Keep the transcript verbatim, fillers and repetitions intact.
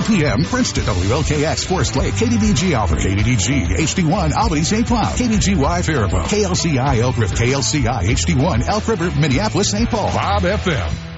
p.m. Princeton. W L K X Forest Lake. K D D G Albany. K D D G H D one Albany Saint Cloud. K D G Y Faribault. K L C I Elk River. K L C I H D one Elk River Minneapolis Saint Paul. Bob F M.